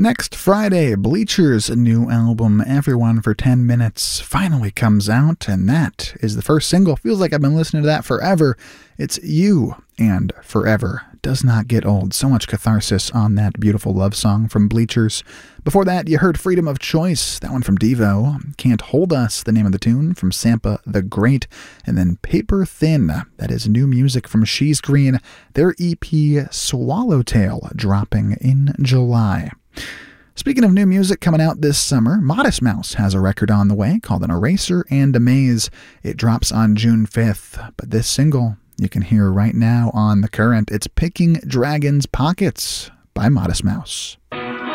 Next Friday, Bleacher's new album, Everyone for 10 Minutes, finally comes out, and that is the first single. Feels like I've been listening to that forever. It's You and Forever. Does not get old. So much catharsis on that beautiful love song from Bleachers. Before that, you heard Freedom of Choice, that one from Devo. Can't Hold Us, the name of the tune, from Sampa the Great. And then Paper Thin, that is new music from She's Green, their EP Swallowtail, dropping in July. Speaking of new music coming out this summer, Modest Mouse has a record on the way called An Eraser and a Maze. It drops on June 5th, but this single you can hear right now on The Current. It's Picking Dragons' Pockets by Modest Mouse.